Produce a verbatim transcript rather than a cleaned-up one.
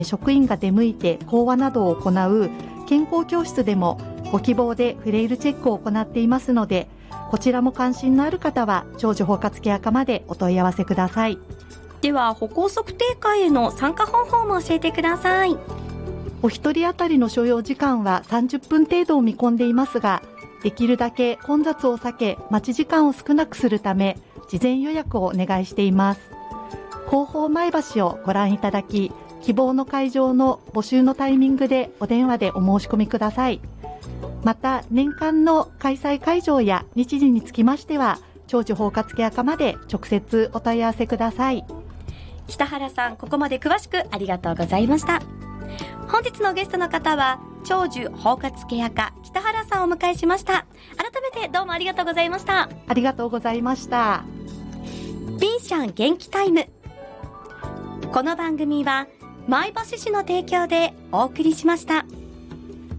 職員が出向いて講話などを行う健康教室でもご希望でフレイルチェックを行っていますので、こちらも関心のある方は長寿包括ケア科までお問い合わせください。 では歩行測定会への参加方法も教えてください。 お一人当たりの所要時間はさんじゅっぷん程度を見込んでいますが、できるだけ混雑を避け待ち時間を少なくするため事前予約をお願いしています。広報前橋をご覧いただき、希望の会場の募集のタイミングでお電話でお申し込みください。また年間の開催会場や日時につきましては長寿包括ケア科まで直接お問い合わせください。 北原さん、ここまで詳しくありがとうございました。本日のゲストの方は長寿包括ケア科北原さんをお迎えしました。改めてどうもありがとうございました。 ありがとうございました。 ピンシャン元気タイム。この番組は前橋市の提供でお送りしました。